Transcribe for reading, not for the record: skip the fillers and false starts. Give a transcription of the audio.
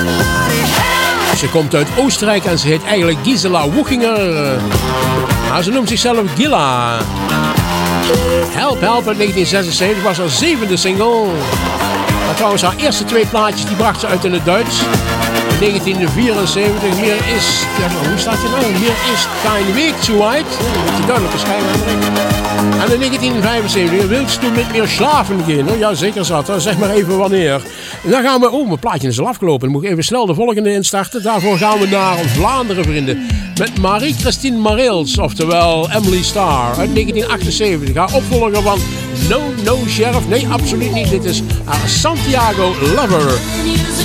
Ze komt uit Oostenrijk en ze heet eigenlijk Gisela Wuchinger. Maar ze noemt zichzelf Gilla. Help Help uit 1976 was haar 7e single. Maar trouwens haar eerste 2 plaatjes die bracht ze uit in het Duits. In 1974, meer is... Ja, hoe staat je nou? Meer is kein Weg zu weit. Een beetje duidelijke schijnwijzer. En in 1975 wilst du met meer slapen gaan? Ja, zeker zat. Zeg maar even wanneer. En dan gaan we... Oh, mijn plaatje is al afgelopen. Dan moet ik even snel de volgende instarten. Daarvoor gaan we naar Vlaanderen, vrienden. Met Marie-Christine Marils, oftewel Emily Starr uit 1978. Haar opvolger van No Sheriff. Nee, absoluut niet. Dit is Santiago Lover.